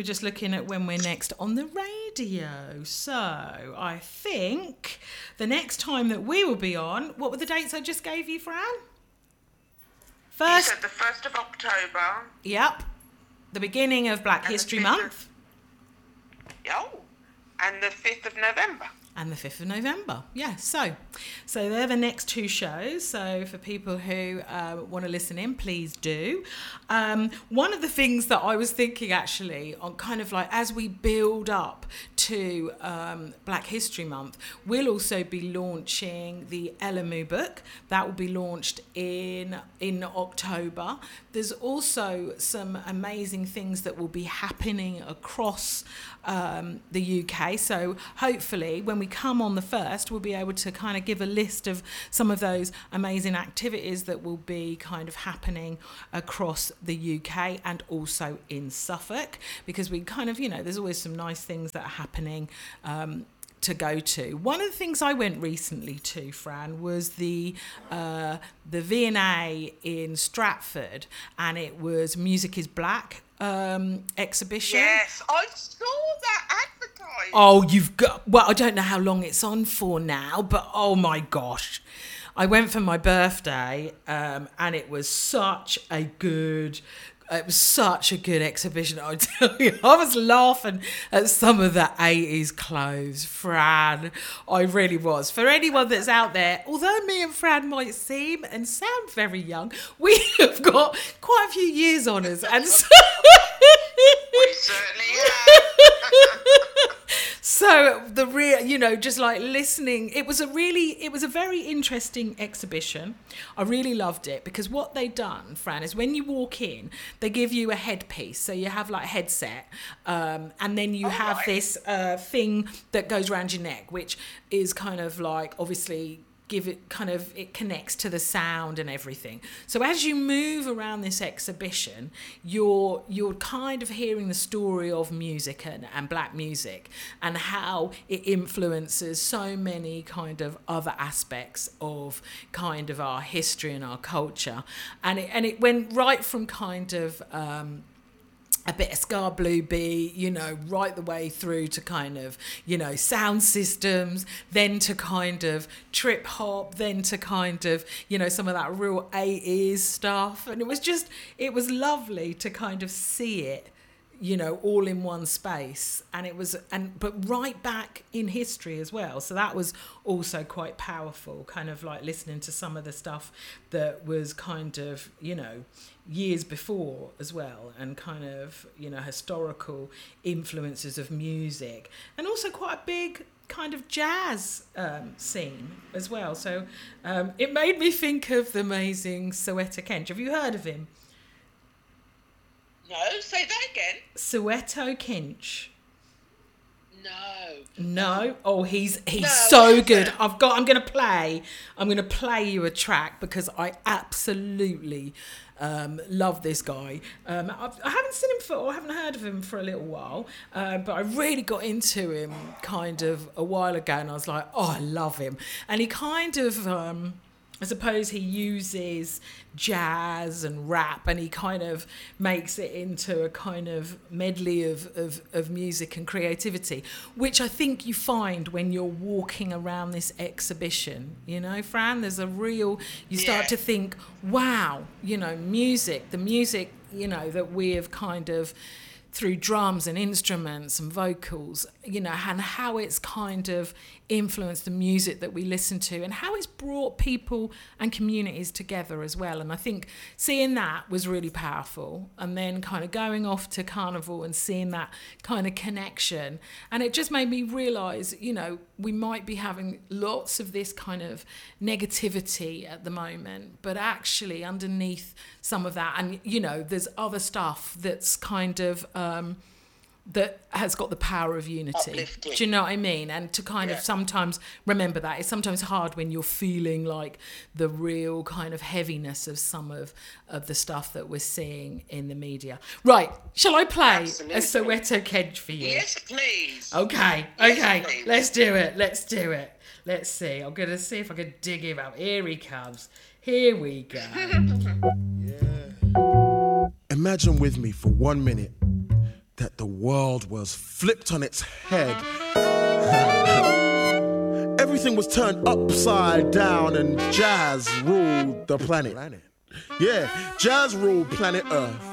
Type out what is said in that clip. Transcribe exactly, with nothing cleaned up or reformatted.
were just looking at when we're next on the radio. So I think the next time that we will be on, what were the dates I just gave you, Fran? First. You said the first of October. Yep. The beginning of Black and History Month. Of, oh, and the fifth of November. And the fifth of November, yeah. So, so they're the next two shows. So for people who uh, want to listen in, please do. Um, one of the things that I was thinking actually on kind of like as we build up to um, Black History Month, we'll also be launching the Elamu book. That will be launched in in October. There's also some amazing things that will be happening across um, the U K. So hopefully when we come on the first, we'll be able to kind of give a list of some of those amazing activities that will be kind of happening across the U K and also in Suffolk, because we kind of, you know, there's always some nice things that are happening um, to go to. One of the things I went recently to, Fran, was the uh, the V and A in Stratford, and it was Music is Black um, exhibition. Yes, I saw that advertised. Oh, you've got, well, I don't know how long it's on for now, but oh my gosh. I went for my birthday um, and it was such a good, it was such a good exhibition, I tell you. I was laughing at some of the eighties clothes, Fran. I really was. For anyone that's out there, although me and Fran might seem and sound very young, we have got quite a few years on us. And so we certainly have. So the real, you know, just like listening, it was a really, it was a very interesting exhibition. I really loved it because what they done, Fran, is when you walk in, they give you a headpiece. So you have like a headset um, and then you oh, have right. this uh, thing that goes around your neck, which is kind of like, obviously, give it kind of, it connects to the sound and everything. So as you move around this exhibition, you're you're kind of hearing the story of music and, and black music and how it influences so many kind of other aspects of kind of our history and our culture. And it, and it went right from kind of um, a bit of Ska Blue beat, you know, right the way through to kind of, you know, sound systems, then to kind of trip hop, then to kind of, you know, some of that real eighties stuff. And it was just, it was lovely to kind of see it, you know, all in one space. And it was, and but right back in history as well. So that was also quite powerful, kind of like listening to some of the stuff that was kind of, you know, years before as well, and kind of, you know, historical influences of music, and also quite a big kind of jazz um, scene as well. So um, it made me think of the amazing Soweto Kench. Have you heard of him? No, say that again. Soweto Kench. No. No. Oh, he's he's no, so good. It? I've got. I'm gonna play. I'm gonna play you a track because I absolutely um, love this guy. Um, I've, I haven't seen him for, or I haven't heard of him for a little while, uh, but I really got into him kind of a while ago, and I was like, oh, I love him. And he kind of. Um, I suppose he uses jazz and rap, and he kind of makes it into a kind of medley of, of, of music and creativity, which I think you find when you're walking around this exhibition. You know, Fran, there's a real, you start yeah. to think, wow, you know, music, the music, you know, that we have kind of, through drums and instruments and vocals, you know, and how it's kind of influenced the music that we listen to and how it's brought people and communities together as well. And I think seeing that was really powerful. And then kind of going off to Carnival and seeing that kind of connection. And it just made me realise, you know, we might be having lots of this kind of negativity at the moment, but actually underneath some of that, and, you know, there's other stuff that's kind of, um, that has got the power of unity. Uplifting. Do you know what I mean? And to kind yeah. of sometimes remember that. It's sometimes hard when you're feeling like the real kind of heaviness of some of, of the stuff that we're seeing in the media. Right, shall I play Absolutely. a Soweto Kench for you? Yes, please. Okay, yes, okay, please. let's do it, let's do it. Let's see, I'm going to see if I can dig him out. Here he comes. Here we go. Yeah. Imagine with me for one minute that the world was flipped on its head. Everything was turned upside down and jazz ruled the planet. Yeah, jazz ruled planet Earth.